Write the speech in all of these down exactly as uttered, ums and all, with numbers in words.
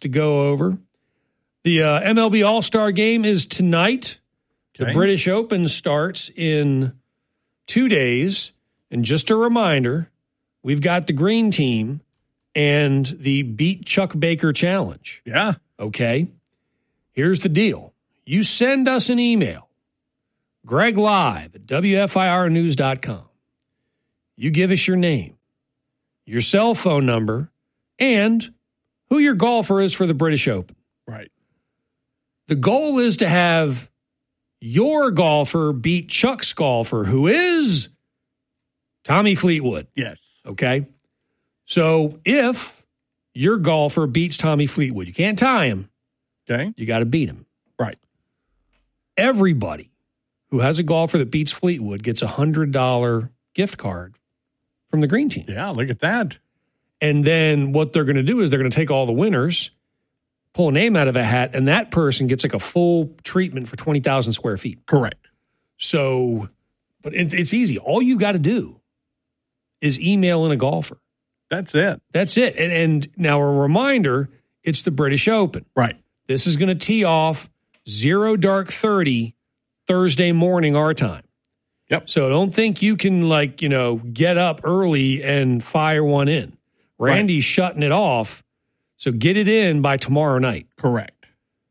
to go over. The uh, M L B All-Star Game is tonight. Okay. The British Open starts in two days. And just a reminder, we've got the green team and the Beat Chuck Baker Challenge. Yeah. Okay. Here's the deal. You send us an email, Greg Live at W F I R news dot com. You give us your name, your cell phone number, and who your golfer is for the British Open. Right. The goal is to have your golfer beat Chuck's golfer, who is Tommy Fleetwood. Yes. Okay? So if your golfer beats Tommy Fleetwood, you can't tie him. Okay. You got to beat him. Right. Everybody who has a golfer that beats Fleetwood gets a one hundred dollars gift card from the green team. Yeah, look at that. And then what they're going to do is they're going to take all the winners, pull a name out of a hat, and that person gets like a full treatment for twenty thousand square feet. Correct. So, but it's, it's easy. All you got to do is email in a golfer. That's it. That's it. And, and now a reminder, it's the British Open. Right. This is going to tee off zero dark thirty Thursday morning our time. Yep. So don't think you can, like, you know, get up early and fire one in. Randy's right. shutting it off. So get it in by tomorrow night. Correct.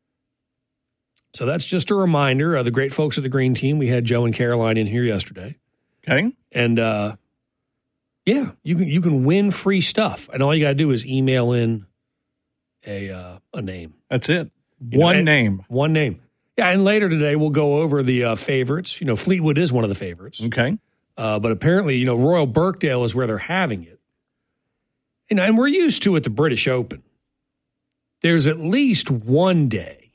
So that's just a reminder of the great folks at the green team. We had Joe and Caroline in here yesterday. Okay. And, uh, yeah, you can you can win free stuff. And all you got to do is email in a uh, a name. That's it. You one know, name. One name. Yeah, and later today we'll go over the uh, favorites. You know, Fleetwood is one of the favorites. Okay. Uh, but apparently, you know, Royal Birkdale is where they're having it. You know, and we're used to at the British Open. There's at least one day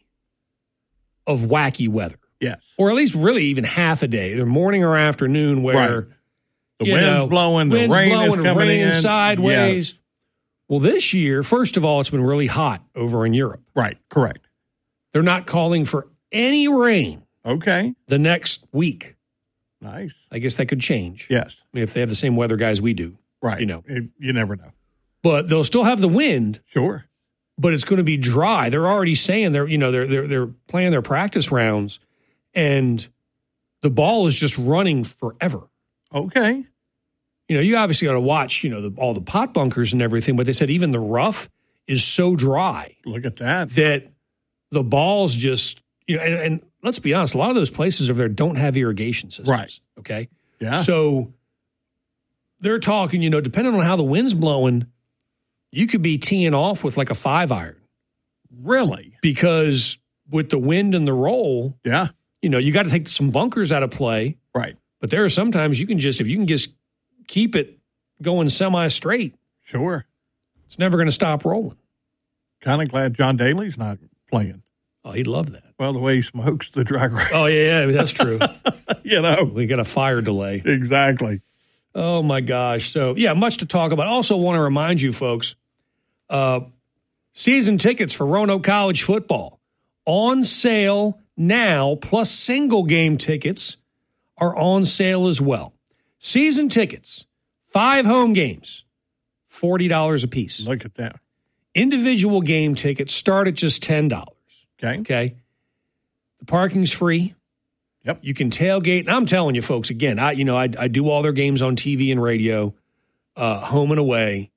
of wacky weather. Yes. Or at least really even half a day, either morning or afternoon, where right. the you wind's know, blowing, the wind's rain blowing, is coming rain in. sideways. Yeah. Well, this year, first of all, it's been really hot over in Europe. Right. Correct. They're not calling for any rain. Okay. The next week. Nice. I guess that could change. Yes. I mean, if they have the same weather guys we do. Right. You know. It, you never know. But they'll still have the wind. Sure. But it's going to be dry. They're already saying they're, you know, they're they're they're playing their practice rounds, and the ball is just running forever. Okay. You know, you obviously got to watch, you know, the, all the pot bunkers and everything, but they said even the rough is so dry. Look at that. That the balls just, you know, and, and let's be honest, a lot of those places over there don't have irrigation systems. Right. Okay. Yeah. So they're talking, you know, depending on how the wind's blowing, you could be teeing off with like a five iron. Really? Because with the wind and the roll, yeah, you know, you got to take some bunkers out of play. Right. But there are sometimes you can just, if you can just keep it going semi-straight. Sure. It's never going to stop rolling. Kind of glad John Daly's not playing. Oh, he'd love that. Well, the way he smokes the drag race. Oh, yeah, yeah, that's true. You know. We got a fire delay. Exactly. Oh, my gosh. So, yeah, much to talk about. Also want to remind you, folks, uh, season tickets for Roanoke College football on sale now, plus single game tickets are on sale as well. Season tickets, five home games, forty dollars a piece. Look at that. Individual game tickets start at just ten dollars. Okay. Okay. The parking's free. Yep. You can tailgate. And I'm telling you, folks, again, I you know, I, I do all their games on T V and radio, uh, home and away.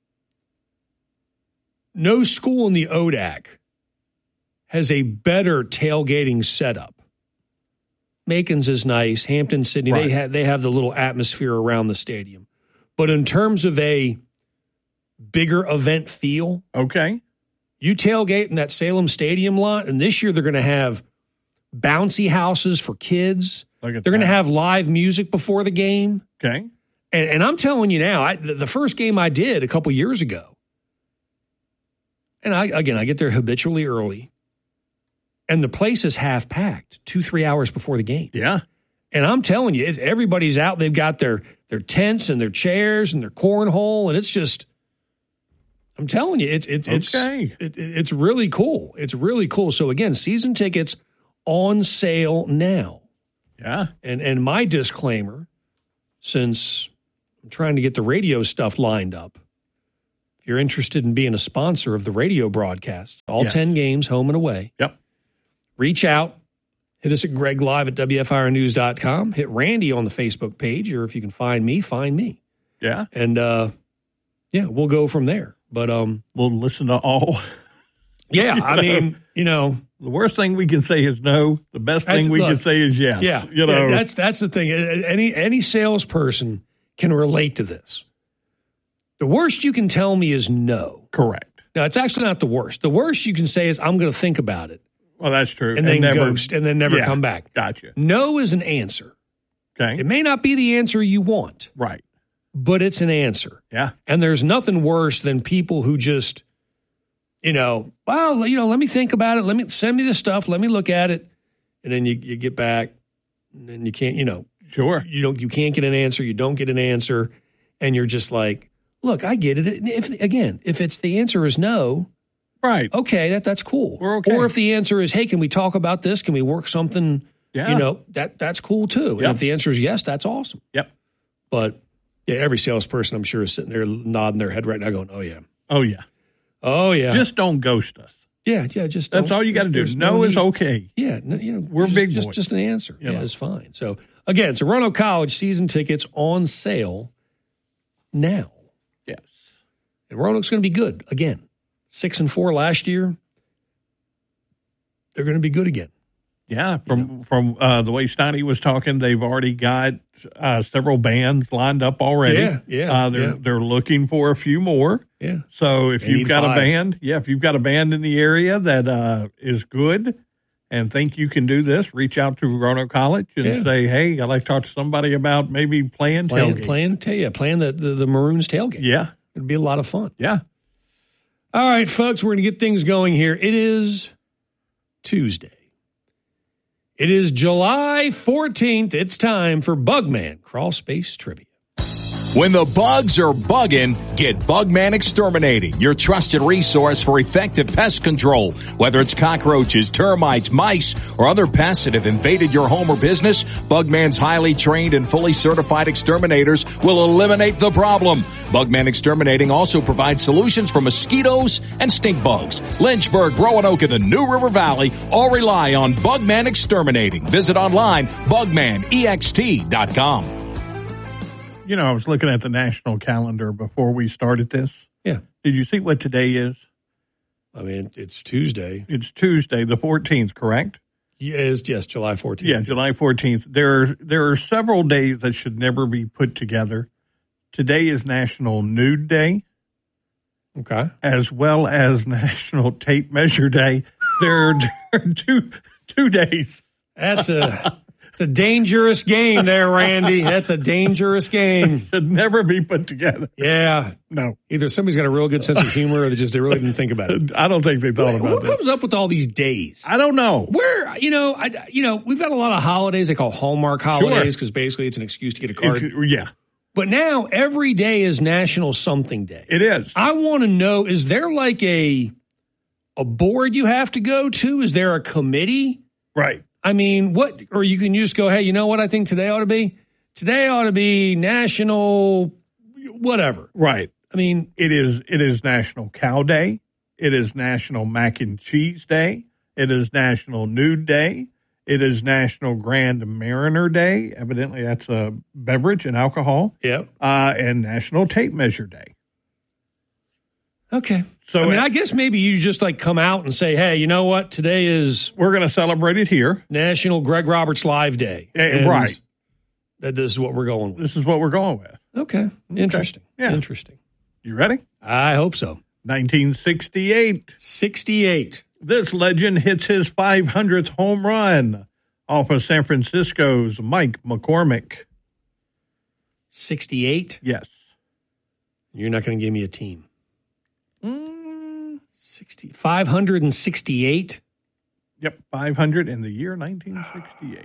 No school in the O D A C has a better tailgating setup. Macon's is nice. Hampton, Sydney, right. they have they have the little atmosphere around the stadium. But in terms of a bigger event feel, okay, you tailgate in that Salem Stadium lot, and this year they're going to have bouncy houses for kids. Look at they're going to that. have live music before the game. Okay, and, and I'm telling you now, I, the, the first game I did a couple years ago, and I again I get there habitually early. And the place is half packed two, three hours before the game. Yeah. And I'm telling you, everybody's out. They've got their their tents and their chairs and their cornhole. And it's just, I'm telling you, it, it, it's okay. it, it's really cool. It's really cool. So, again, season tickets on sale now. Yeah. And, and my disclaimer, since I'm trying to get the radio stuff lined up, if you're interested in being a sponsor of the radio broadcasts, all Yes. ten games, home and away, Yep. reach out. Hit us at Greg Live at W F I R news dot com. Hit Randy on the Facebook page, or if you can find me, find me. Yeah. And, uh, yeah, we'll go from there. But, um, We'll listen to all. yeah, I mean, you know. The worst thing we can say is no. The best That's- thing we look, can say is yes. Yeah, You know, yeah, that's that's the thing. Any any salesperson can relate to this. The worst you can tell me is no. correct. No, it's actually not the worst. The worst you can say is I'm going to think about it Well, that's true. and then never, ghost and then never Yeah. come back. Gotcha. No is an answer. Okay. It may not be the answer you want, Right. but it's an answer. Yeah. And there's nothing worse than people who just, you know, well, you know, let me think about it. Let me send me the stuff. Let me look at it. And then you, you get back and then you can't, you know, Sure. you don't, you can't get an answer. You don't get an answer. And you're just like, look, I get it. If again, if it's the answer is no, Right. okay, that that's cool. We're okay. Or if the answer is, hey, can we talk about this? Can we work something? Yeah. You know, that that's cool too. And Yep. if the answer is yes, that's awesome. Yep. But yeah, every salesperson I'm sure is sitting there nodding their head right now going, oh yeah. Oh, yeah. Oh yeah. Just don't ghost us. yeah, yeah, just That's don't- all you got to do. there's No is need. okay. Yeah, no, you know, We're just, big just, boys. just an answer. You yeah, know. it's fine. So again, so Roanoke College season tickets on sale now. Yes. And Roanoke's going to be good again. Six and four last year. They're going to be good again. Yeah. From from uh, the way Stoney was talking, they've already got uh, several bands lined up already. Yeah, yeah, Uh, they're yeah. they're looking for a few more. Yeah. So if They you've need got five. a band, yeah, if you've got a band in the area that uh, is good and think you can do this, reach out to Roanoke College and Yeah. say, hey, I'd like to talk to somebody about maybe playing Playing, tailgate. playing, tell you, playing the, the, the Maroons tailgate. Yeah. It'd be a lot of fun. Yeah. All right, folks, we're going to get things going here. It is Tuesday. It is July fourteenth. It's time for Bugman Crawl Space Trivia. When the bugs are bugging, get Bugman Exterminating, your trusted resource for effective pest control. Whether it's cockroaches, termites, mice, or other pests that have invaded your home or business, Bugman's highly trained and fully certified exterminators will eliminate the problem. Bugman Exterminating also provides solutions for mosquitoes and stink bugs. Lynchburg, Roanoke, and the New River Valley all rely on Bugman Exterminating. Visit online, bugman e x t dot com. You know, I was looking at the national calendar before we started this. Yeah. Did you see what today is? I mean, it's Tuesday. It's Tuesday, the fourteenth, correct? Yes, yes, July fourteenth. Yeah, July fourteenth. There are, there are several days that should never be put together. Today is National Nude Day, Okay. as well as National Tape Measure Day. There are, there are two two days. That's a it's a dangerous game there, Randy. That's a dangerous game. Should never be put together. Yeah. No, Either somebody's got a real good sense of humor or they just they really didn't think about it. I don't think they thought Who about that. comes up with all these days? I don't know. Where, you know, I, you know, we've got a lot of holidays they call Hallmark holidays because basically it's an excuse to get a card. If- yeah, But now every day is National Something Day. it is. I want to know, is there like a a board you have to go to? Is there a committee? Right. I mean, what, or you can just go, hey, you know what I think today ought to be? Today ought to be National whatever. Right. I mean, It is it is National Cow Day. It is National Mac and Cheese Day. It is National Nude Day. It is National Grand Mariner Day. Evidently, that's a beverage and alcohol. yeah. Uh, and National Tape Measure Day. Okay. So I mean, it- I guess maybe you just like come out and say, hey, you know what? Today is We're going to celebrate it here. National Greg Roberts Live Day. Eh, And right. That this is what we're going with. This is what we're going with. Okay. Interesting. Yeah. Interesting. You ready? I hope so. nineteen sixty-eight. sixty-eight. This legend hits his five hundredth home run off of San Francisco's Mike McCormick. sixty-eight. Yes. You're not going to give me a team. Mm, sixty. five hundred sixty-eight. yep, five hundred in the year nineteen sixty-eight.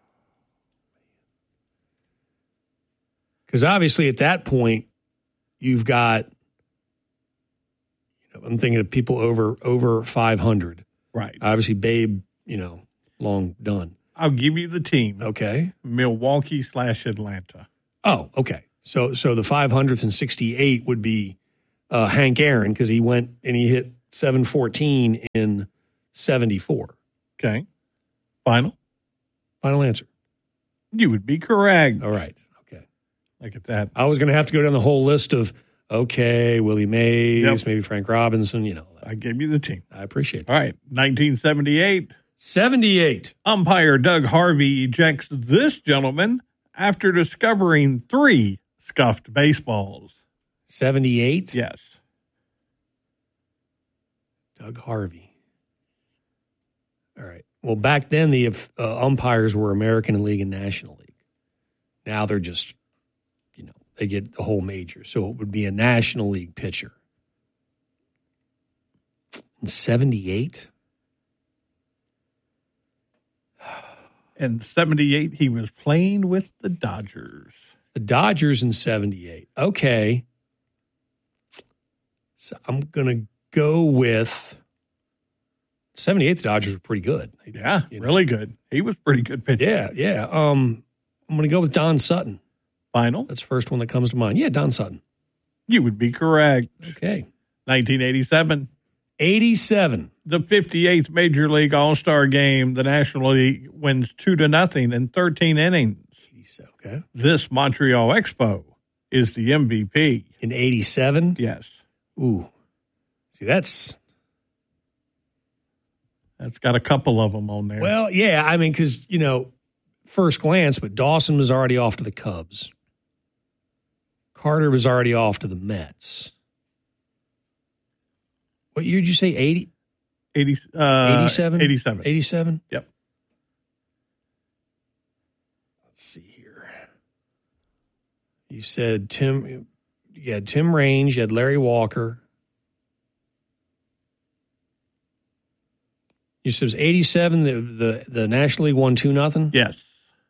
Because obviously at that point, you've got, you know, I'm thinking of people over over five hundred. Right. Obviously, Babe, you know, long done. I'll give you the team. Okay. Milwaukee slash Atlanta. Oh, okay. So so the five hundredth and sixty-eight would be uh, Hank Aaron because he went and he hit seven fourteen in seventy-four. Okay. Final? Final answer. You would be correct. All right. Okay. Look at that. I was going to have to go down the whole list of, okay, Willie Mays, Yep. maybe Frank Robinson, you know. I gave you the team. I appreciate that. All right. nineteen seventy-eight. seventy-eight. Umpire Doug Harvey ejects this gentleman after discovering three scuffed baseballs. seventy-eight? Yes. Doug Harvey. All right. Well, back then, the uh, umpires were American League and National League. Now they're just, you know, they get the whole major. So it would be a National League pitcher. In seventy-eight? In seventy-eight, he was playing with the Dodgers. The Dodgers in seventy-eight. Okay. So I'm going to go with seventy-eight. The Dodgers were pretty good. Yeah, You know. really good. He was pretty good pitcher. Yeah, yeah. Um, I'm going to go with Don Sutton. Final? That's the first one that comes to mind. Yeah, Don Sutton. You would be correct. Okay. nineteen eighty-seven. eighty-seven. The fifty-eighth Major League All-Star Game, the National League wins two to nothing in thirteen innings. eighty-seven. Okay. This Montreal Expo is the M V P. In eighty-seven? Yes. Ooh. See, that's, That's got a couple of them on there. well, yeah, I mean, because, you know, first glance, but Dawson was already off to the Cubs. Carter was already off to the Mets. What year did you say? eighty? eighty, uh, eighty-seven? eighty-seven. eighty-seven? Yep. Let's see here. You said Tim, you had Tim Raines, you had Larry Walker. You said it was eighty-seven, the, the, the National League won two nothing? Yes.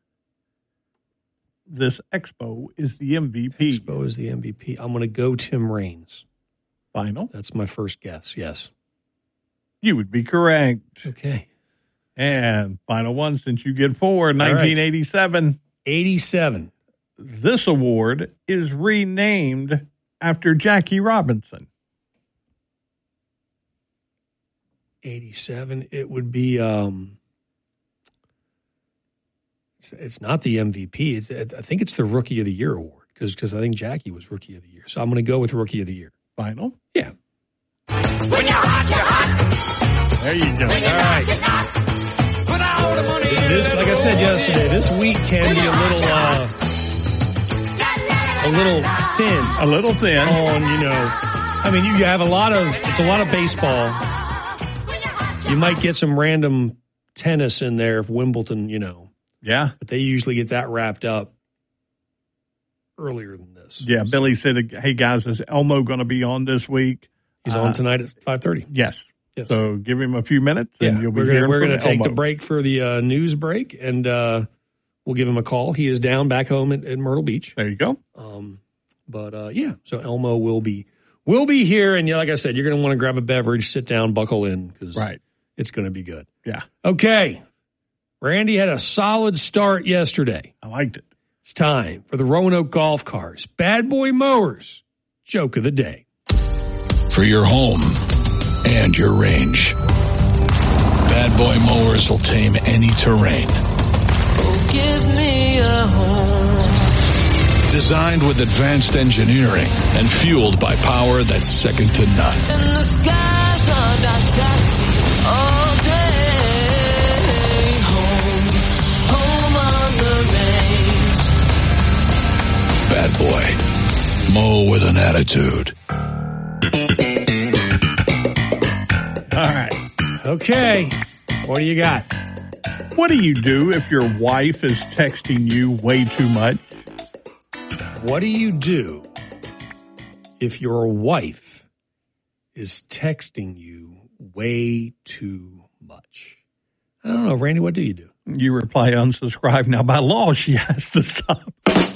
This Expo is the M V P. Expo is the M V P. I'm going to go Tim Raines. Final. That's my first guess, yes. You would be correct. Okay. And final one, since you get four, nineteen eighty-seven. eighty-seven. This award is renamed after Jackie Robinson. eighty-seven. It would be, um, it's, it's not the M V P. It's, I think it's the Rookie of the Year award because because I think Jackie was Rookie of the Year. So I'm going to go with Rookie of the Year. Final. Yeah. When you're hot, you're hot. There you go. When you're hot, you're hot. Put all the money in This, it. like I said yesterday, this week can be a little, uh, a little thin A little thin. on, you know, I mean, you have a lot of, it's a lot of baseball. You might get some random tennis in there if Wimbledon, you know, Yeah. but they usually get that wrapped up earlier than this. Yeah. Billy said, hey, guys, is Elmo going to be on this week? He's Uh, on tonight at five thirty. Yes. Yes. So give him a few minutes and Yeah, you'll be we're gonna, hearing we're from going to take Elmo. the break for the uh, news break, and uh, we'll give him a call. He is down back home at, at Myrtle Beach. There you go. Um, but uh, yeah, so Elmo will be will be here, and yeah, like I said, you're going to want to grab a beverage, sit down, buckle in, because Right. it's going to be good. Yeah. Okay, Randy had a solid start yesterday. I liked it. It's time for the Roanoke Golf Cars Bad Boy Mowers Joke of the Day. For your home and your range, Bad Boy Mowers will tame any terrain. Give me a home. Designed with advanced engineering and fueled by power that's second to none. And the skies are dark all day. Home, home on the range. Bad Boy. Mow with an attitude. All right. Okay, what do you got? What do you do if your wife is texting you way too much? What do you do if your wife is texting you way too much? I don't know, Randy, what do you do? You reply unsubscribe. Now, by law, she has to stop.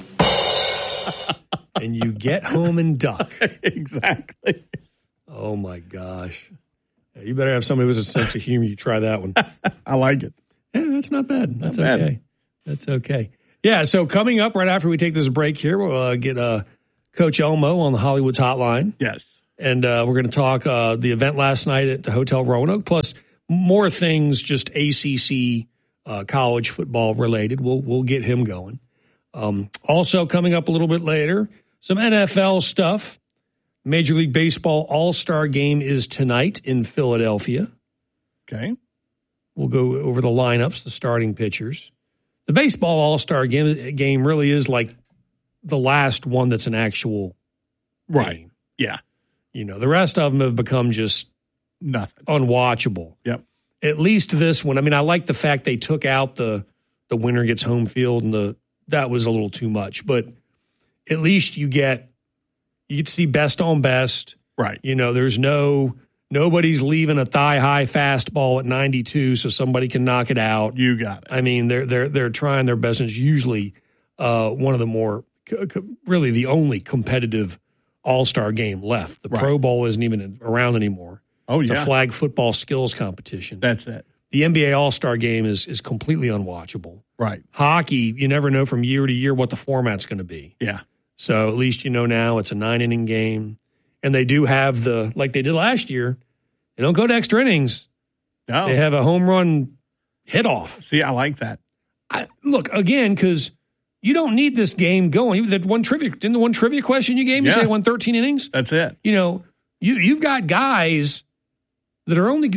And you get home and duck. Exactly. Oh, my gosh. Yeah, you better have somebody with a sense of humor. You try that one. I like it. Yeah, that's not bad. That's Not bad. okay. That's okay. Yeah, so coming up right after we take this break here, we'll uh, get uh, Coach Elmo on the Hollywood's hotline. Yes. And uh, we're going to talk uh, the event last night at the Hotel Roanoke, plus more things just A C C uh, college football related. We'll we'll get him going. Um, also coming up a little bit later, some N F L stuff. Major League Baseball All-Star Game is tonight in Philadelphia. Okay. We'll go over the lineups, the starting pitchers. The baseball All-Star game, game really is like the last one that's an actual right. game. Yeah. You know, the rest of them have become just nothing unwatchable. Yep. At least this one. I mean, I like the fact they took out the the winner gets home field, and the that was a little too much. But at least you get you get to see best on best. Right. You know, there's no nobody's leaving a thigh high fastball at ninety-two so somebody can knock it out. You got it. I mean, they're they're they're trying their best. And it's usually uh, one of the more really the only competitive All-Star game left. The right. Pro Bowl isn't even around anymore. Oh, it's yeah. a flag football skills competition. That's it. The N B A All-Star game is is completely unwatchable. Right. Hockey, you never know from year to year what the format's going to be. Yeah. So at least you know now it's a nine-inning game. And they do have the, like they did last year, they don't go to extra innings. No. They have a home run hit-off. See, I like that. I, look, again, because you don't need this game going. That one trivia, didn't the one trivia question you gave me yeah. say it won thirteen innings? That's it. You know, you, you've got guys that are only,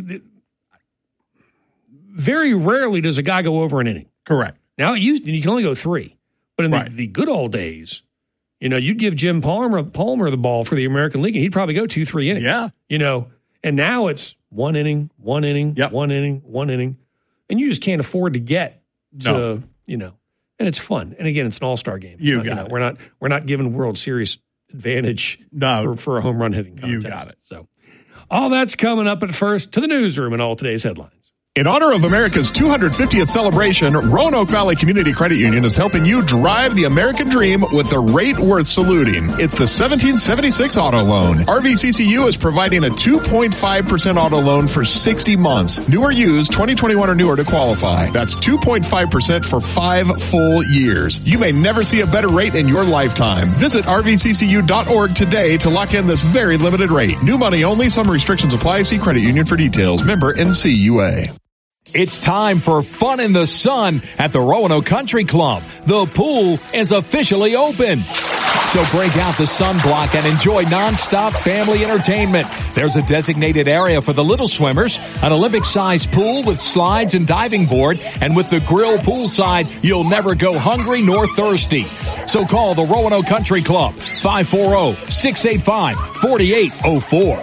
very rarely does a guy go over an inning. Correct. Now, it used, you can only go three. But in right. the, the good old days, you know, you'd give Jim Palmer, Palmer the ball for the American League, and he'd probably go two, three innings. Yeah. You know, and now it's one inning, one inning, yep. one inning, one inning. And you just can't afford to get to, no. you know, and it's fun. And again, it's an all-star game. It's you not, got you know, it. We're not, we're not giving World Series advantage no. for, for a home run hitting contest. You got it. So all that's coming up at first to the newsroom and all today's headlines. In honor of America's two hundred fiftieth celebration, Roanoke Valley Community Credit Union is helping you drive the American dream with a rate worth saluting. It's the seventeen seventy-six auto loan. R V C C U is providing a two point five percent auto loan for sixty months. New or used, twenty twenty-one or newer to qualify. That's two point five percent for five full years. You may never see a better rate in your lifetime. Visit R V C C U dot org today to lock in this very limited rate. New money only. Some restrictions apply. See credit union for details. Member N C U A. It's time for fun in the sun at the Roanoke Country Club. The pool is officially open. So break out the sunblock and enjoy nonstop family entertainment. There's a designated area for the little swimmers, an Olympic-sized pool with slides and diving board, and with the grill poolside, you'll never go hungry nor thirsty. So call the Roanoke Country Club, five four zero, six eight five, four eight zero four.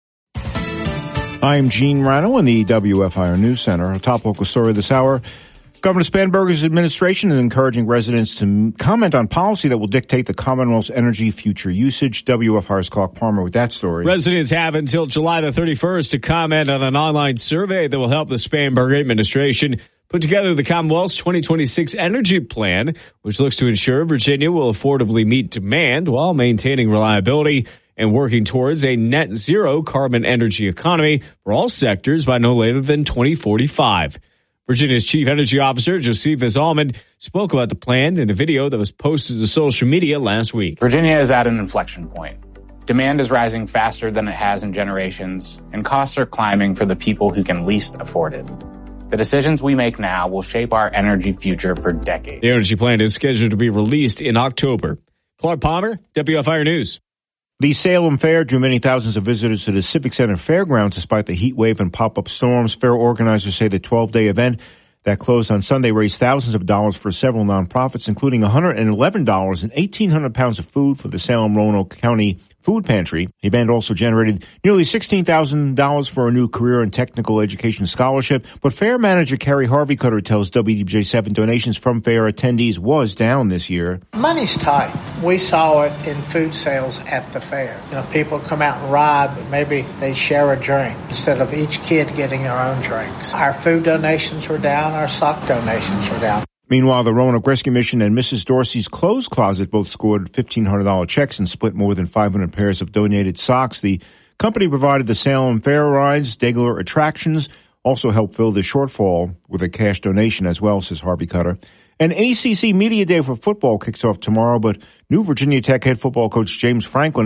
I'm Gene Rano in the W F I R News Center. A top local story this hour. Governor Spanberger's administration is encouraging residents to comment on policy that will dictate the Commonwealth's energy future usage. W F I R's Clark Palmer with that story. Residents have until July the thirty-first to comment on an online survey that will help the Spanberger administration put together the Commonwealth's twenty twenty-six energy plan, which looks to ensure Virginia will affordably meet demand while maintaining reliability and working towards a net zero carbon energy economy for all sectors by no later than twenty forty-five. Virginia's Chief Energy Officer, Josephus Almond, spoke about the plan in a video that was posted to social media last week. Virginia is at an inflection point. Demand is rising faster than it has in generations, and costs are climbing for the people who can least afford it. The decisions we make now will shape our energy future for decades. The energy plan is scheduled to be released in October. Clark Palmer, W F I R News. The Salem Fair drew many thousands of visitors to the Civic Center Fairgrounds despite the heat wave and pop-up storms. Fair organizers say the twelve-day event that closed on Sunday raised thousands of dollars for several nonprofits, including one hundred eleven dollars and eighteen hundred pounds of food for the Salem-Roanoke County Food Pantry. The event also generated nearly sixteen thousand dollars for a new career and technical education scholarship. But fair manager Carrie Harvey Cutter tells W D B J seven donations from fair attendees was down this year. Money's tight. We saw it in food sales at the fair. You know, people come out and ride, but maybe they share a drink instead of each kid getting their own drinks. Our food donations were down. Our sock donations were down. Meanwhile, the Roanoke Rescue Mission and Missus Dorsey's Clothes Closet both scored fifteen hundred dollars checks and split more than five hundred pairs of donated socks. The company provided the Salem Fair rides, Degler attractions, also helped fill the shortfall with a cash donation as well, says Harvey Cutter. An A C C Media Day for football kicks off tomorrow, but new Virginia Tech head football coach James Franklin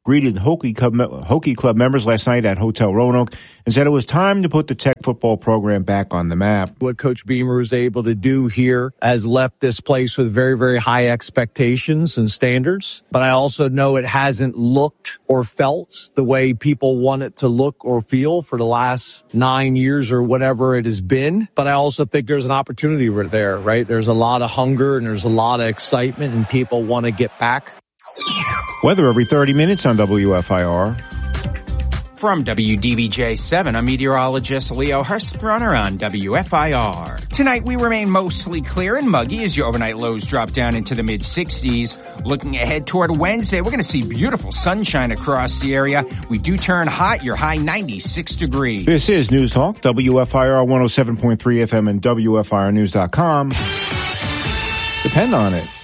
greeted Hokie Club, Hokie Club members last night at Hotel Roanoke and said it was time to put the Tech football program back on the map. What Coach Beamer was able to do here has left this place with very, very high expectations and standards. But I also know it hasn't looked or felt the way people want it to look or feel for the last nine years or whatever it has been. But I also think there's an opportunity right there, right? There's a lot of hunger and there's a lot of excitement and people want to get back. Weather every thirty minutes on W F I R. From W D V J seven, I'm meteorologist Leo Hurstrunner on W F I R. Tonight we remain mostly clear and muggy as your overnight lows drop down into the mid sixties. Looking ahead toward Wednesday, we're going to see beautiful sunshine across the area. We do turn hot, your high ninety-six degrees. This is News Talk, W F I R one oh seven point three F M and W F I R news dot com. Depend on it.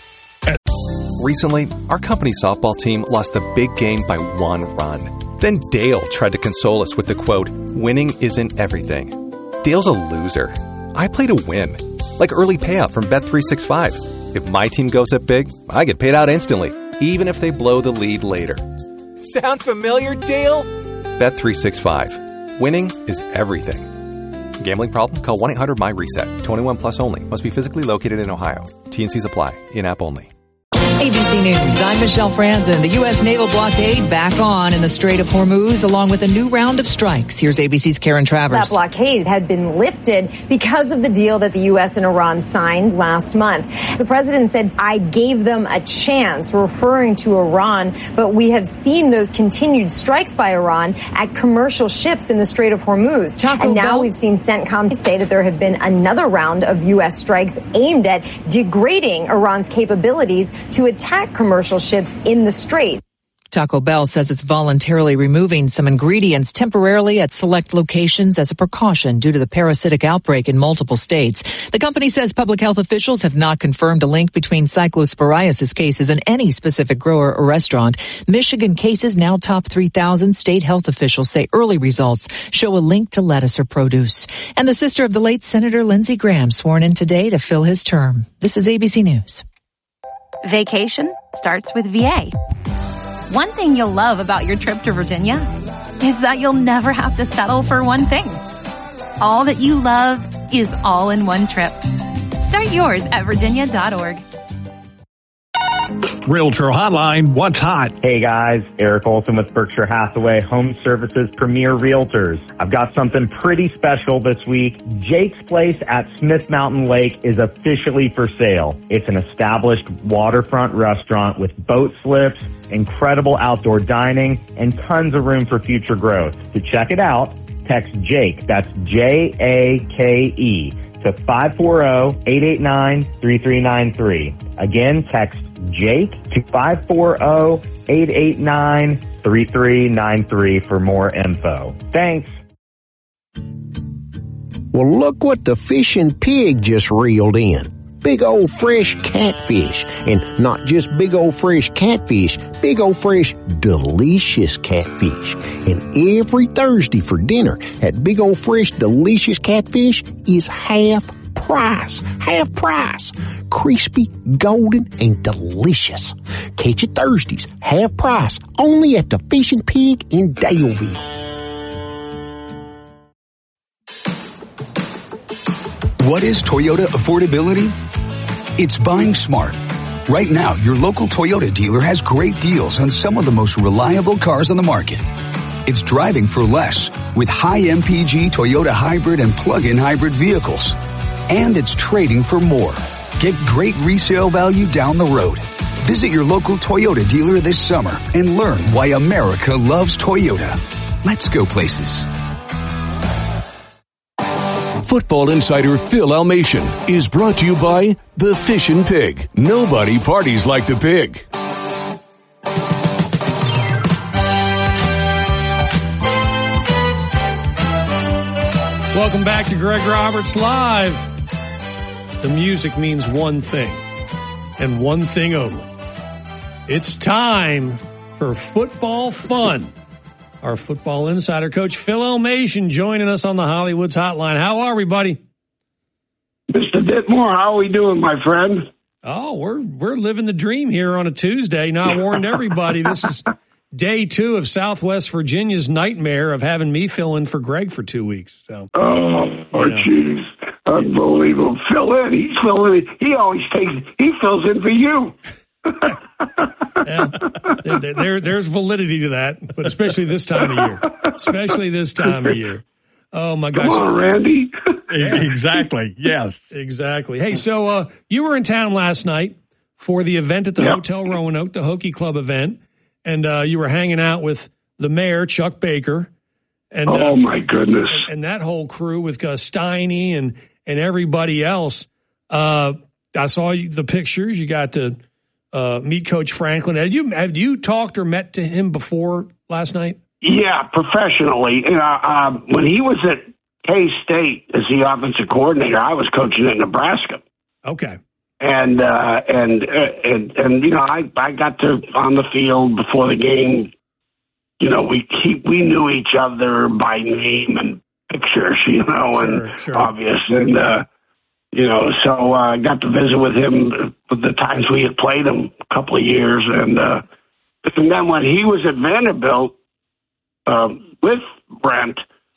Recently, our company softball team lost a big game by one run. Then Dale tried to console us with the quote, "Winning isn't everything." Dale's a loser. I play to win. Like early payout from Bet three sixty-five. If my team goes up big, I get paid out instantly, even if they blow the lead later. Sound familiar, Dale? Bet three sixty-five. Winning is everything. Gambling problem? Call one eight hundred M Y reset. twenty-one plus only. Must be physically located in Ohio. T N Cs apply. In-app only. A B C News, I'm Michelle Franzen. The U S naval blockade back on in the Strait of Hormuz, along with a new round of strikes. Here's A B C's Karen Travers. That blockade had been lifted because of the deal that the U S and Iran signed last month. The president said, I gave them a chance, referring to Iran, but we have seen those continued strikes by Iran at commercial ships in the Strait of Hormuz. Taco and now Bell. we've seen CENTCOM say that there have been another round of U S strikes aimed at degrading Iran's capabilities to attack commercial ships in the Strait. Taco Bell says it's voluntarily removing some ingredients temporarily at select locations as a precaution due to the parasitic outbreak in multiple states. The company says public health officials have not confirmed a link between cyclosporiasis cases and any specific grower or restaurant. Michigan cases now top three thousand. State health officials say early results show a link to lettuce or produce. And the sister of the late Senator Lindsey Graham sworn in today to fill his term. This is A B C News. Vacation starts with V A. One thing you'll love about your trip to Virginia is that you'll never have to settle for one thing. All that you love is all in one trip. Start yours at virginia dot org. Realtor Hotline, what's hot? Hey guys, Eric Olson with Berkshire Hathaway Home Services Premier Realtors. I've got something pretty special this week. Jake's Place at Smith Mountain Lake is officially for sale. It's an established waterfront restaurant with boat slips, incredible outdoor dining, and tons of room for future growth. To check it out, text Jake, that's J A K E, to five four zero, eight eight nine, three three nine three. Again, text Jake to five four zero, eight eight nine, three three nine three for more info. Thanks. Well, look what the fishing pig just reeled in. Big old fresh catfish. And not just big old fresh catfish, big old fresh delicious catfish. And every Thursday for dinner at Big Old Fresh Delicious Catfish is half price. Half price. Crispy, golden, and delicious. Catch it Thursdays, half price, only at the Fishing Pig in Daleville. What is Toyota affordability? It's buying smart. Right now, your local Toyota dealer has great deals on some of the most reliable cars on the market. It's driving for less with high M P G Toyota hybrid and plug-in hybrid vehicles. And it's trading for more. Get great resale value down the road. Visit your local Toyota dealer this summer and learn why America loves Toyota. Let's go places. Football insider Phil Almation is brought to you by The Fishin' Pig. Nobody parties like the pig. Welcome back to Greg Roberts Live. The music means one thing, and one thing only. It's time for football fun. Our football insider coach, Phil Almation, joining us on the Hollywood's Hotline. How are we, buddy? Mister Ditmore, how are we doing, my friend? Oh, we're we're living the dream here on a Tuesday. Now, I warned everybody, this is day two of Southwest Virginia's nightmare of having me fill in for Greg for two weeks. So, oh, jeez. Unbelievable. Fill in. He's filling in. He always takes, he fills in for you. yeah, there, there, there's validity to that, but especially this time of year. Especially this time of year. Oh, my gosh. Come on, Randy. Yeah. Exactly. Yes. Exactly. Hey, so uh, you were in town last night for the event at the yep. Hotel Roanoke, the Hokie Club event, and uh, you were hanging out with the mayor, Chuck Baker. And, oh, uh, my goodness. And, and that whole crew with uh, Steiny and, and everybody else. Uh, I saw you, the pictures. You got to uh, meet Coach Franklin. Have you, have you talked or met to him before last night? Yeah, professionally. You know, uh, when he was at K-State as the offensive coordinator, I was coaching at Nebraska. Okay. And, uh, and, and, and, you know, I, I got to on the field before the game. You know, we keep, we knew each other by name and pictures, you know, sure, and sure. obvious. And, uh, you know, so I uh, got to visit with him the times we had played him a couple of years. And, uh, and then when he was at Vanderbilt, um, with Brent,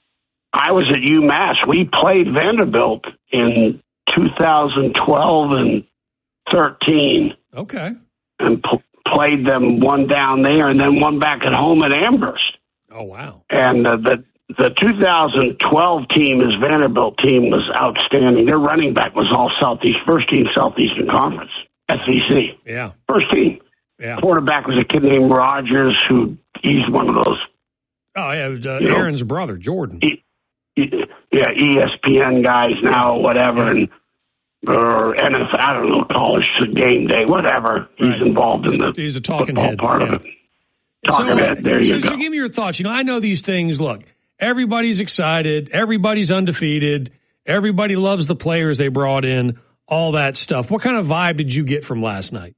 I was at UMass. We played Vanderbilt in two thousand twelve and thirteen. Okay. And pl- played them one down there and then one back at home at Amherst. Oh, wow. And uh, the the two thousand twelve team, his Vanderbilt team, was outstanding. Their running back was all Southeast, first team Southeastern Conference, S E C. Yeah. First team. Yeah. Quarterback was a kid named Rogers, who he's one of those. Oh, yeah, it was, uh, you know, Aaron's brother, Jordan. E- e- yeah, E S P N guys now, whatever, and or N F L, I don't know, college game day, whatever. He's Right. involved in the He's a talking football head. part Yeah. of it. Talking so, head, there so, you go. So give me your thoughts. You know, I know these things. Look, everybody's excited. Everybody's undefeated. Everybody loves the players they brought in, all that stuff. What kind of vibe did you get from last night?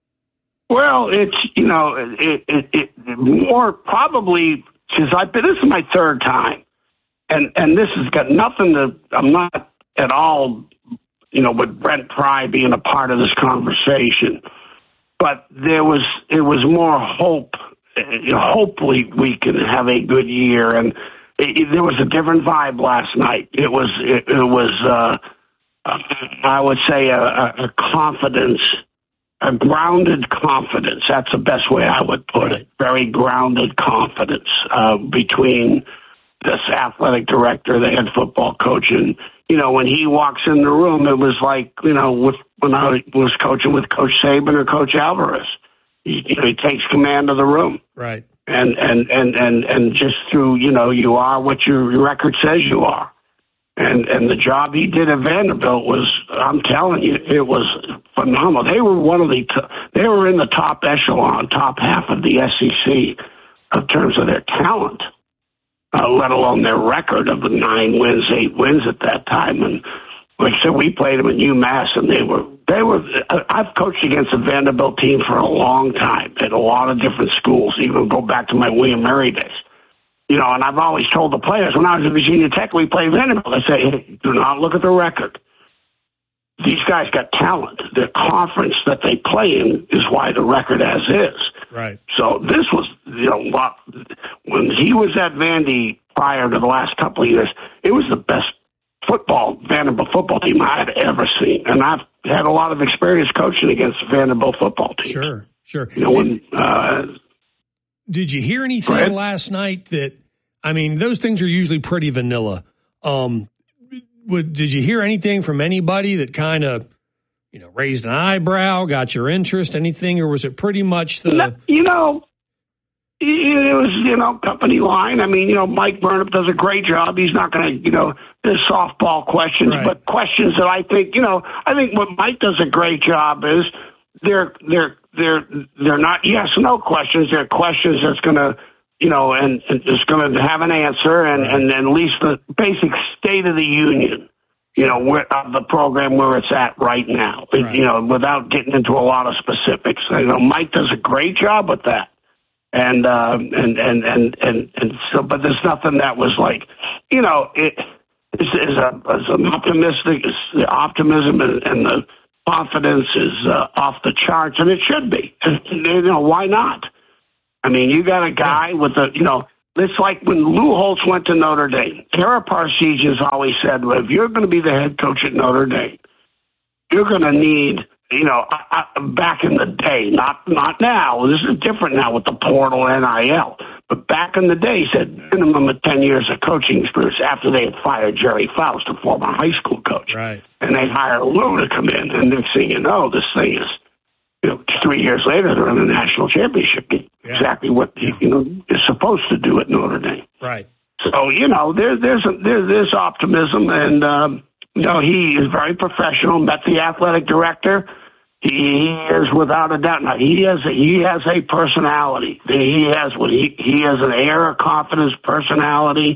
Well, it's, you know, it, it, it more probably, since I've been, this is my third time, and, and this has got nothing to, I'm not at all, you know, with Brent Pry being a part of this conversation, but there was, it was more hope, you know, hopefully we can have a good year, and it, it, there was a different vibe last night. It was, it, it was, uh, I would say a, a, a confidence, a grounded confidence. That's the best way I would put it. Very grounded confidence uh, between this athletic director, the head football coach, and, you know, when he walks in the room, it was like, you know, with, when I was coaching with Coach Saban or Coach Alvarez. He, you know, he takes command of the room. Right. And, and, and, and, and just through, you know, you are what your, your record says you are. And and the job he did at Vanderbilt was, I'm telling you, it was phenomenal. They were one of the, they were in the top echelon, top half of the S E C in terms of their talent, uh, let alone their record of the nine wins, eight wins at that time. And like I said, we played them at UMass, and they were, they were, I've coached against the Vanderbilt team for a long time at a lot of different schools, even go back to my William Mary days. You know, and I've always told the players, when I was at Virginia Tech, we played Vanderbilt. I say, hey, do not look at the record. These guys got talent. The conference that they play in is why the record as is. Right. So this was, you know, when he was at Vandy prior to the last couple of years, it was the best football, Vanderbilt football team I had ever seen. And I've had a lot of experience coaching against Vanderbilt football teams. Sure, sure. You know, when, uh, did you hear anything last night that, I mean, those things are usually pretty vanilla. Um, would, did you hear anything from anybody that kind of, you know, raised an eyebrow, got your interest, anything, or was it pretty much the... No, you know, it was, you know, company line. I mean, you know, Mike Burnup does a great job. He's not going to, you know, there's softball questions, Right. but questions that I think, you know, I think what Mike does a great job is they're, they're, they're, they're not yes or no questions. They're questions that's going to, you know, and, and it's going to have an answer, and, right. and, and at least the basic state of the union, you know, where, of the program where it's at right now, right. you know, without getting into a lot of specifics. You know, Mike does a great job with that. And, uh, and, and, and, and, and so, but there's nothing that was like, you know, it is, is a, is an optimistic, the optimism and, and the confidence is uh, off the charts, and it should be. And, you know, why not? I mean, you got a guy with a, you know, it's like when Lou Holtz went to Notre Dame. Tara Parsegius always said, well, if you're going to be the head coach at Notre Dame, you're going to need, you know, uh, back in the day, not not now. This is different now with the portal N I L. But back in the day, he said minimum of ten years of coaching experience after they had fired Jerry Faust, a former high school coach. Right. And they hired Lou to come in. And next thing you know, this thing is, you know, three years later, they're in the national championship game. Yeah. Exactly what, you know, is supposed to do at Notre Dame. Right. So, you know, there, there's, a, there, there's optimism. And, um, you know, he is very professional, met the athletic director. He is without a doubt. Now, he has a, he has a personality. He has what he he has an air of confidence, personality.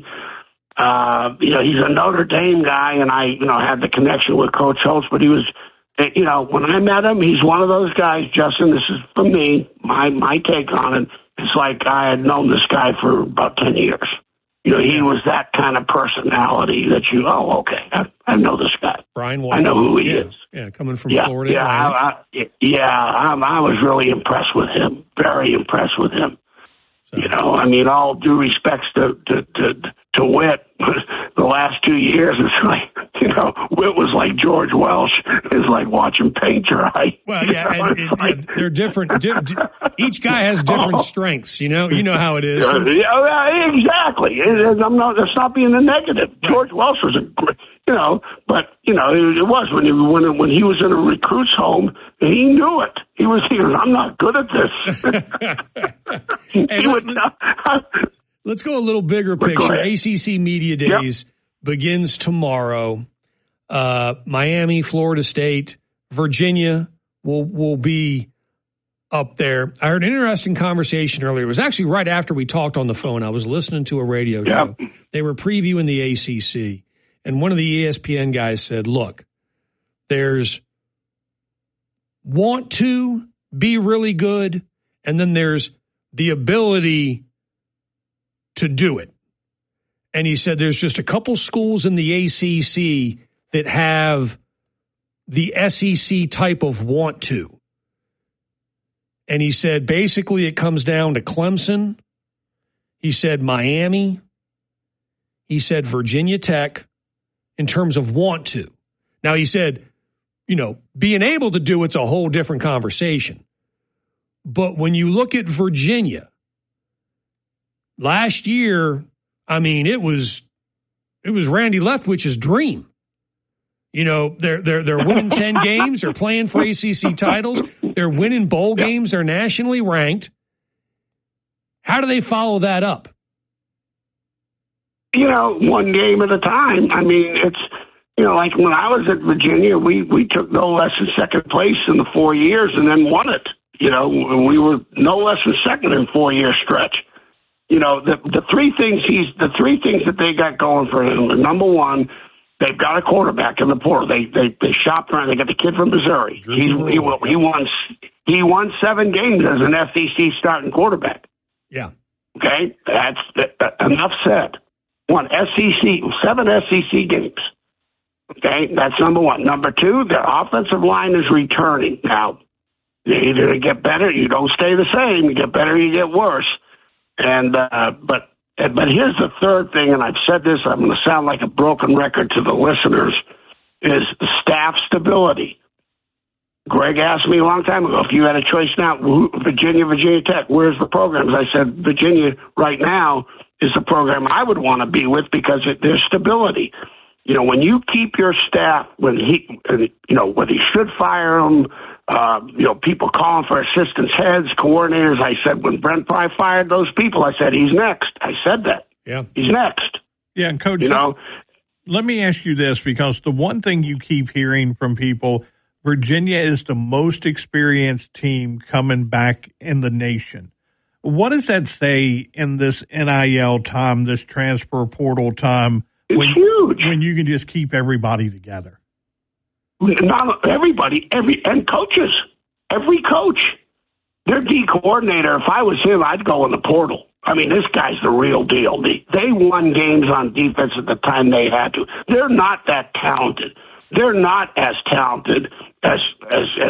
Uh, you know, he's a Notre Dame guy, and I you know had the connection with Coach Holtz. But he was, you know, when I met him, he's one of those guys. Justin, this is for me, my my take on it. It's like I had known this guy for about ten years. You know, he was that kind of personality that you, oh, okay, I, I know this guy. Brian Walker. I know who he yeah. is. Yeah, coming from yeah, Florida. Yeah, I, I, yeah, I, I was really impressed with him. Very impressed with him. So. You know, I mean, all due respects to to to, to Witt, the last two years, it's like, you know, Witt was like George Welsh. It's like watching paint dry. Well, yeah, you know, and, and, like, they're different. Di- di- each guy has different oh. strengths. You know, you know how it is. Yeah, exactly. I'm not. That's not being a negative. Right. George Welsh was a great, you know, but you know, it, it was when he when when he was in a recruit's home. He knew it. He was. He was I'm not good at this. Hey, he let's, would, let's go a little bigger picture. A C C Media Days yep. begins tomorrow. Uh, Miami, Florida State, Virginia will will be up there. I heard an interesting conversation earlier. It was actually right after we talked on the phone. I was listening to a radio yep. show. They were previewing the A C C, and one of the E S P N guys said, look, there's want to be really good, and then there's the ability to do it. And he said there's just a couple schools in the A C C that have the S E C type of want to. And he said basically it comes down to Clemson. He said Miami. He said Virginia Tech in terms of want to. Now he said, you know, being able to do it's a whole different conversation. But when you look at Virginia, last year, I mean, it was it was Randy Leftwich's dream. You know, they're they're they're winning ten games, they're playing for A C C titles, they're winning bowl games, they're nationally ranked. How do they follow that up? You know, one game at a time. I mean, it's, you know, like when I was at Virginia, we, we took no less than second place in the four years and then won it. You know, we were no less than second in four year stretch. You know, the the three things he's the three things that they got going for him. Number one, they've got a quarterback in the portal. They they they shopped around. They got the kid from Missouri. He he, he won he won seven games as an S E C starting quarterback. Yeah. Okay, that's that, enough said. One S E C seven S E C games. Okay, that's number one. Number two, their offensive line is returning now. You either get better, you don't stay the same. You get better, you get worse. And uh, but but here's the third thing, and I've said this. I'm going to sound like a broken record to the listeners. Is staff stability. Greg asked me a long time ago if you had a choice now, Virginia, Virginia Tech. Where's the programs? I said Virginia right now is the program I would want to be with because it, there's stability. You know, when you keep your staff, when he, you know, whether he should fire them. Uh, you know, people calling for assistants, heads, coordinators. I said, when Brent Pry fired those people, I said, he's next. I said that. Yeah. He's next. Yeah, and Coach, you know, let me ask you this, because the one thing you keep hearing from people, Virginia is the most experienced team coming back in the nation. What does that say in this N I L time, this transfer portal time? It's when, huge. When you can just keep everybody together. Not everybody, every and coaches, every coach, their D coordinator. If I was him, I'd go in the portal. I mean, this guy's the real deal. They, they won games on defense at the time they had to. They're not that talented. They're not as talented as as as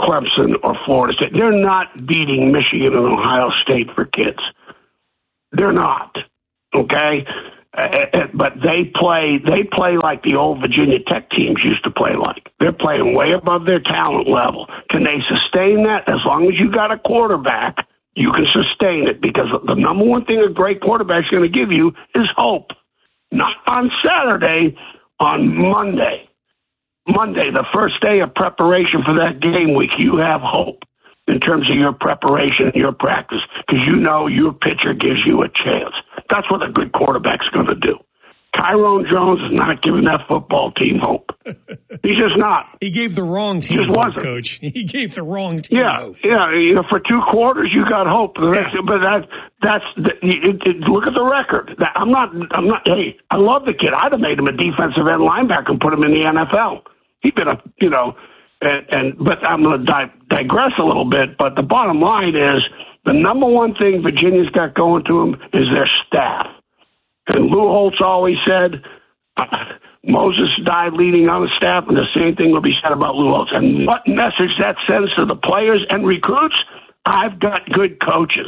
Clemson or Florida State. They're not beating Michigan and Ohio State for kids. They're not, okay? Uh, but they play they play like the old Virginia Tech teams used to play like. They're playing way above their talent level. Can they sustain that? As long as you got a quarterback, you can sustain it, because the number one thing a great quarterback's going to give you is hope. Not on Saturday, on Monday. Monday, the first day of preparation for that game week, you have hope in terms of your preparation and your practice, because you know your pitcher gives you a chance. That's what a good quarterback's going to do. Tyrone Jones is not giving that football team hope. He's just not. He gave the wrong team Just hope, wasn't. Coach. He gave the wrong team Yeah, hope. yeah. You know, for two quarters, you got hope. The rest, but that that's the, it, it, look at the record. That, I'm not. I'm not. Hey, I love the kid. I'd have made him a defensive end linebacker and put him in the N F L. He'd been a, you know, and, and but I'm going to di- digress a little bit. But the bottom line is the number one thing Virginia's got going to them is their staff. And Lou Holtz always said, uh, Moses died leading on the staff, and the same thing will be said about Lou Holtz. And what message that sends to the players and recruits? I've got good coaches.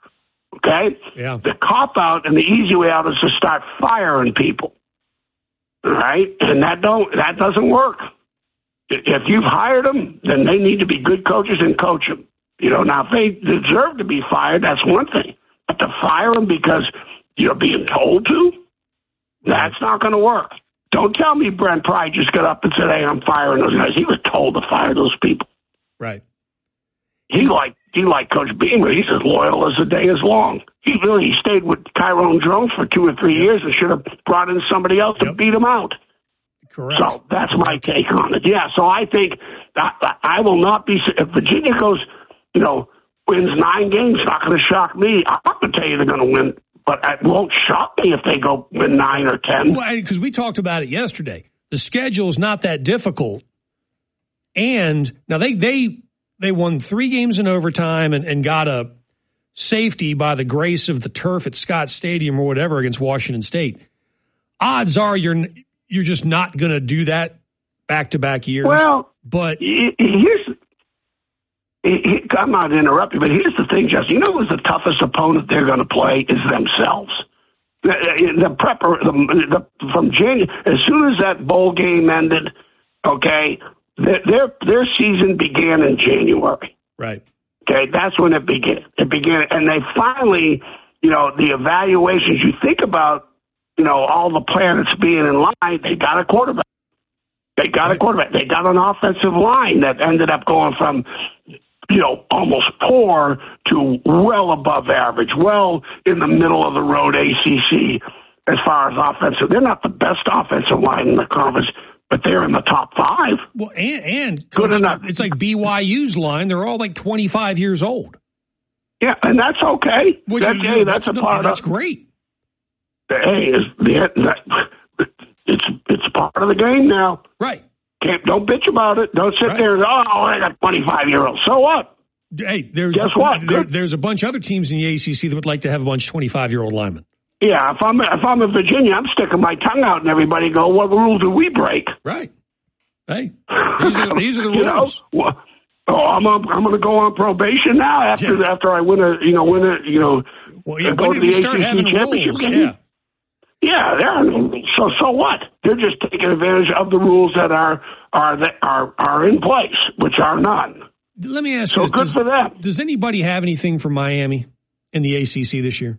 Okay? Yeah. The cop-out and the easy way out is to start firing people. All right? And that don't that doesn't work. If you've hired them, then they need to be good coaches and coach them. You know, now if they deserve to be fired, that's one thing. But to fire them because you're being told to, that's not going to work. Don't tell me Brent Pry just got up and said, hey, I'm firing those guys. He was told to fire those people. Right. He like he like Coach Beamer. He's as loyal as the day is long. He really he stayed with Tyrone Jones for two or three years and should have brought in somebody else to Yep. beat him out. Correct. So that's my take on it. Yeah, so I think that, I will not be, if Virginia goes, you know, wins nine games, it's not going to shock me. I'm not going to tell you they're going to win, but it won't shock me if they go win nine or ten. Well, because we talked about it yesterday. The schedule's not that difficult. And now they they they won three games in overtime and, and got a safety by the grace of the turf at Scott Stadium or whatever against Washington State. Odds are you're you're just not going to do that back-to-back years. Well, but here's I'm not interrupting, but here's the thing, Jesse. You know who's the toughest opponent they're going to play is themselves. The, the prepper the, the, from January, as soon as that bowl game ended, okay, their their, their season began in January. Right. Okay, that's when it began. It began, and they finally, you know, the evaluations. You think about, you know, all the planets being in line. They got a quarterback. They got a quarterback. They got an offensive line that ended up going from, you know, almost poor to well above average, well in the middle of the road A C C as far as offensive. They're not the best offensive line in the conference, but they're in the top five. Well, and, and good Coach, enough. It's like B Y U's line. They're all like twenty-five years old. Yeah, and that's okay. Which that's, is, hey, that's, that's a no, part that's of great. Hey, is that, it's it's part of the game now. Right. Can't, don't bitch about it. Don't sit Right. there and, oh, I got twenty-five-year-olds. So what? Hey, there's, Guess what? There, there's a bunch of other teams in the A C C that would like to have a bunch of twenty-five-year-old linemen. Yeah, if I'm if I'm in Virginia, I'm sticking my tongue out and everybody go, what rule do we break? Right. Hey, these are, these are the You know? rules. Well, oh, I'm on, I'm going to go on probation now after Yeah. after I win a you know win a you know Well, yeah, go when to did the we start A C C having championship rules? game. Yeah. Yeah, they're so so what? They're just taking advantage of the rules that are are that are are in place, which are none. Let me ask So you this. good Does, for them. does anybody have anything from Miami in the A C C this year?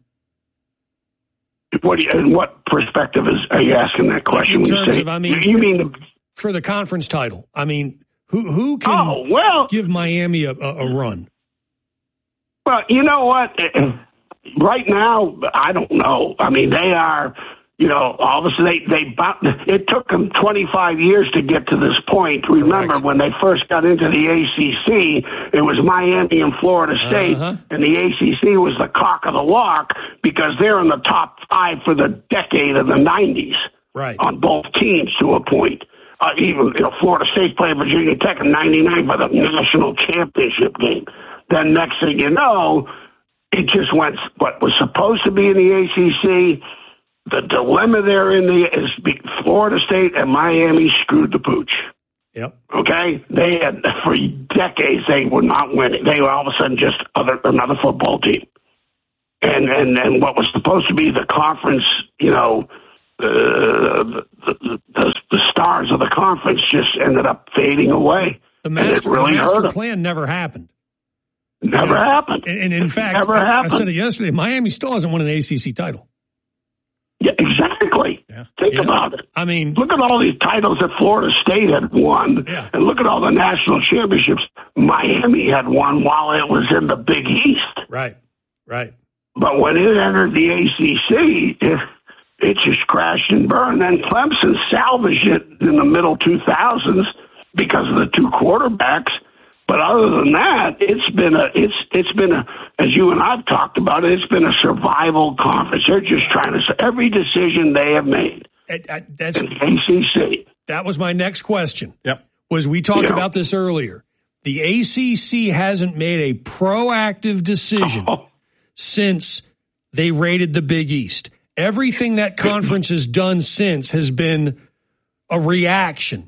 What do you, in what perspective is are you asking that question? In when you terms say, of, I mean, you mean the, for the conference title. I mean, who who can oh well, give Miami a, a, a run? well, you know what? Right now, I don't know. I mean, they are. You know, obviously they, they it took them twenty-five years to get to this point. Remember, Correct. when they first got into the A C C, it was Miami and Florida State, Uh-huh. and the A C C was the cock of the walk because they're in the top five for the decade of the nineties Right. on both teams to a point. Uh, even you know, Florida State played Virginia Tech in ninety-nine for the national championship game. Then next thing you know, it just went what was supposed to be in the A C C. The dilemma there in the is Florida State and Miami screwed the pooch. Yep. Okay? They had, for decades, they were not winning. They were all of a sudden just other, another football team. And, and, and what was supposed to be the conference, you know, uh, the, the, the, the stars of the conference just ended up fading away. The master, and it really the master hurt them. plan never happened. Never and, happened. And, and in fact, never I, happened. I said it yesterday, Miami still hasn't won an A C C title. Yeah, exactly. Yeah. Think yeah. about it. I mean, look at all these titles that Florida State had won, yeah. and look at all the national championships Miami had won while it was in the Big East. Right, right. But when it entered the A C C, it, it just crashed and burned. Then Clemson salvaged it in the middle two thousands because of the two quarterbacks. But other than that, it's been a it's it's been a as you and I've talked about it, it's been a survival conference. They're just trying to every decision they have made. It, I, that's in the A C C. That was my next question. Yep. Was we talked Yeah. about this earlier? The A C C hasn't made a proactive decision Oh. since they raided the Big East. Everything that conference has done since has been a reaction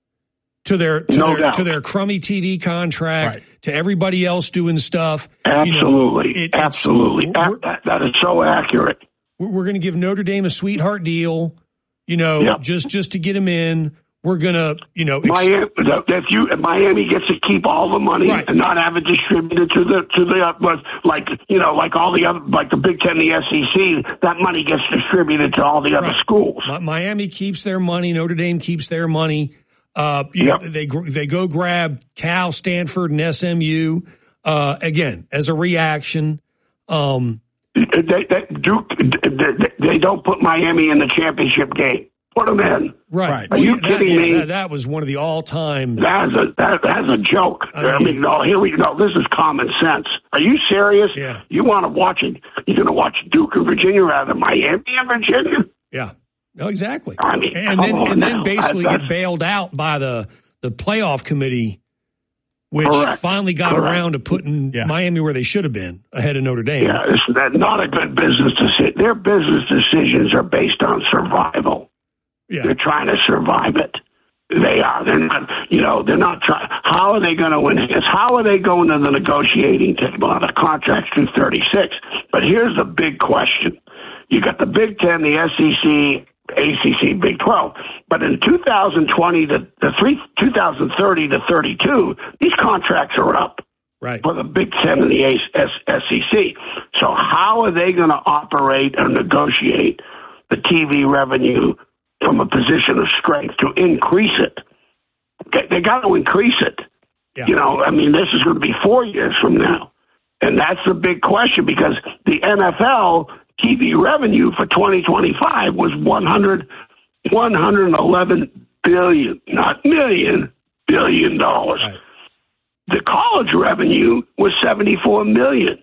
to their to, No their, doubt. to their crummy T V contract, Right. to everybody else doing stuff. Absolutely, You know, it- absolutely. it's- we're- That, that is so accurate. We're, we're going to give Notre Dame a sweetheart deal, you know, Yep. just just to get him in. We're going to, you know, ex- Miami, if you Miami gets to keep all the money Right. and not have it distributed to the to the uh, like you know like all the other like the Big Ten, the S E C, that money gets distributed to all the other Right. schools. Mi- Miami keeps their money. Notre Dame keeps their money. Uh, you Yep. know, they gr- they go grab Cal, Stanford, and S M U uh, again as a reaction. Um, They, they, Duke, they, they don't put Miami in the championship game. Put them in. right? Are you That- kidding yeah, me? That, that was one of the all-time. That's a that, that's a joke. I I mean- mean, no, here we go. This is common sense. Are you serious? Yeah. You want to watch it? You're going to watch Duke and Virginia rather than Miami and Virginia? Yeah. No, exactly. I mean, and come then on and then now. basically That's- get bailed out by the the playoff committee, which Correct. finally got Correct. around to putting Miami where they should have been, ahead of Notre Dame. Yeah, it's that not a good business decision. Their business decisions are based on survival. Yeah. They're trying to survive it. They are. They're not. You know. They're not trying. How are they going to win this? How are they going to the negotiating table on the contract through thirty-six? But here's the big question: you got the Big Ten, the S E C, A C C, Big twelve. But in two thousand twenty to the three, two thousand thirty to thirty-two, these contracts are up. Right. For the Big Ten and the S E C. So how are they going to operate or negotiate the T V revenue from a position of strength to increase it? They, they got to increase it. Yeah. You know, I mean, this is going to be four years from now. And that's the big question because the N F L T V revenue for twenty twenty-five was one hundred, one hundred eleven billion, not million, billion dollars. Right. The college revenue was seventy-four million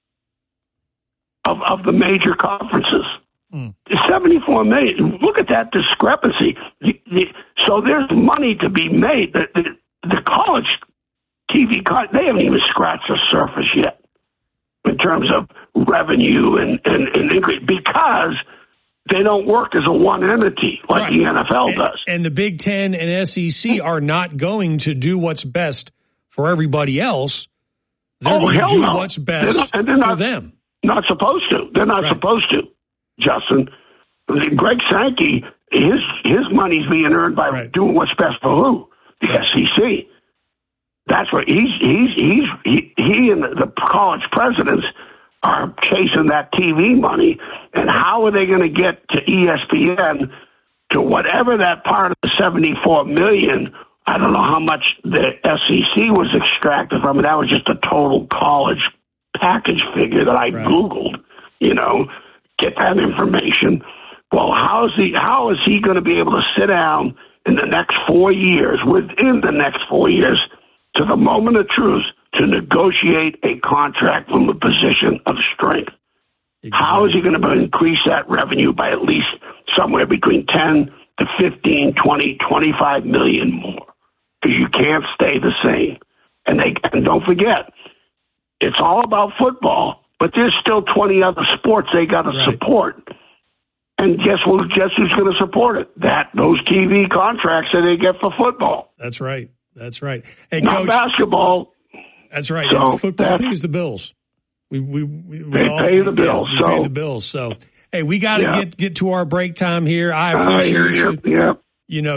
of, of the major conferences. Mm. seventy-four million. Look at that discrepancy. The, the, so there's money to be made. The, the, the college T V, con- they haven't even scratched the surface yet in terms of revenue and, and, and increase because they don't work as a one entity like Right. the N F L And, does. and the Big Ten and S E C are not going to do what's best for everybody else. They're Oh, going to hell do no. what's They're best not- and they're for not- them. Not supposed to. They're not Right. supposed to, Justin. Greg Sankey, his his money's being earned by Right. doing what's best for who? The Right. S E C. That's what he's he's he's he, he and the college presidents are chasing that T V money. And how are they going to get to E S P N to whatever that part of the seventy-four million? I don't know how much the S E C was extracted from it. That was just a total college package figure that I Right. Googled, you know, get that information. Well, how is he, how is he going to be able to sit down in the next four years, within the next four years, to the moment of truth, to negotiate a contract from a position of strength? Exactly. How is he going to increase that revenue by at least somewhere between ten to fifteen, twenty, twenty-five million more? Because you can't stay the same. And they and don't forget, it's all about football, but there's still twenty other sports they got to Right. support. And guess what? Guess who's going to support it? That those T V contracts that they get for football. That's right. That's right. Hey, Not Coach, basketball. That's right. So Yeah, football that's- pays the bills. We we, we, we They all, pay the bills, Yeah, we pay so- the bills. So hey, we got to Yeah. get get to our break time here. I I appreciate hear you. you. Yeah. You know.